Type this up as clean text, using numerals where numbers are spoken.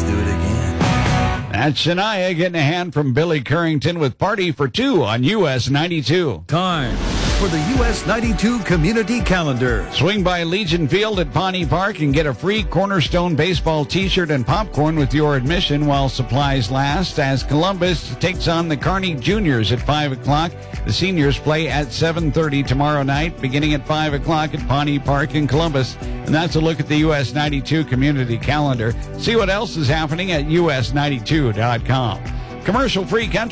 do it again. That's Shania getting a hand from Billy Currington with Party for Two on US 92. Time for the US 92 Community Calendar. Swing by Legion Field at Pawnee Park and get a free Cornerstone baseball t-shirt and popcorn with your admission while supplies last as Columbus takes on the Kearney Juniors at 5 o'clock. The seniors play at 7:30 tomorrow night, beginning at 5 o'clock at Pawnee Park in Columbus. And that's a look at the US 92 Community Calendar. See what else is happening at us92.com. Commercial-free country.